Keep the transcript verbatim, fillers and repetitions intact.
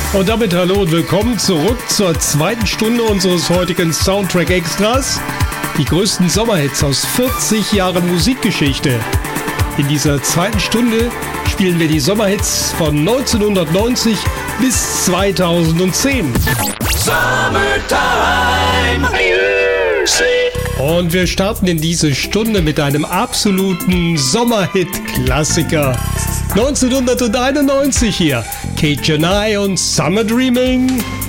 Und damit hallo und willkommen zurück zur zweiten Stunde unseres heutigen Soundtrack Extras. Die größten Sommerhits aus vierzig Jahren Musikgeschichte. In dieser zweiten Stunde spielen wir die Sommerhits von neunzehnhundertneunzig bis zweitausendzehn. Summertime Music. Und wir starten in diese Stunde mit einem absoluten Sommerhit-Klassiker. neunzehnhunderteinundneunzig hier, Kate Janai und Summer Dreaming.